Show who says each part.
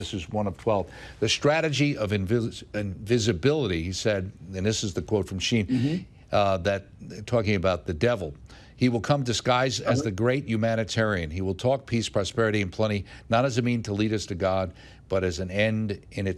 Speaker 1: This is one of 12. The strategy of invisibility, he said, and this is the quote from Sheen, that talking about the devil. He will come disguised as the great humanitarian. He will talk peace, prosperity, and plenty, not as a mean to lead us to God, but as an end in itself.